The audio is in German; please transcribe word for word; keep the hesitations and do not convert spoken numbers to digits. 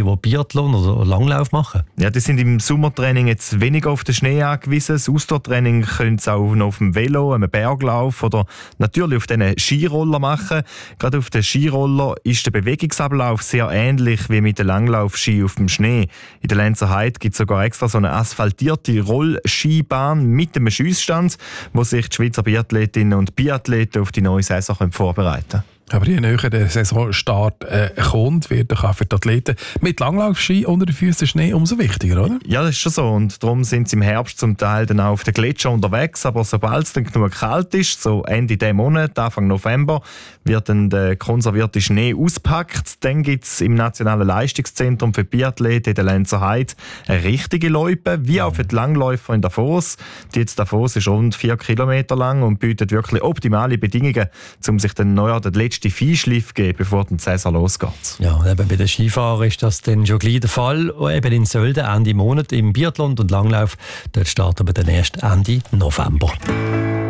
die Biathlon oder Langlauf machen? Ja, die sind im Sommertraining jetzt weniger auf den Schnee angewiesen. Das Ausdauertraining können sie auch noch auf dem Velo, einem Berglauf oder natürlich auf diesen Skiroller machen. Gerade auf den Skiroller ist der Bewegungsablauf sehr ähnlich wie mit den Langlaufski auf dem Schnee. In der Lenzer Heide gibt es sogar extra so eine asphaltierte Rollskibahn mit einem Schiessstand, wo sich die Schweizer Biathletinnen und Biathleten auf die neue Saison vorbereiten können. Aber je näher der Saisonstart äh, kommt, wird doch auch für die Athleten mit Langlaufski unter den Füßen Schnee umso wichtiger, oder? Ja, das ist schon so. Und darum sind sie im Herbst zum Teil dann auch auf den Gletscher unterwegs. Aber sobald es dann genug kalt ist, so Ende diesen Monat, Anfang November, wird dann der konservierte Schnee ausgepackt. Dann gibt es im Nationalen Leistungszentrum für Biathleten in der Lenzer Heide eine richtige Loipe, wie auch für die Langläufer in Davos. Die jetzt Davos ist rund vier Kilometer lang und bietet wirklich optimale Bedingungen, um sich dann neu den letzten die Feinschliff geben, bevor die Saison losgeht. Ja, eben bei den Skifahrern ist das dann schon gleich der Fall. Eben in Sölden Ende Monat im Biathlon und Langlauf. Dort starten wir dann erst Ende November.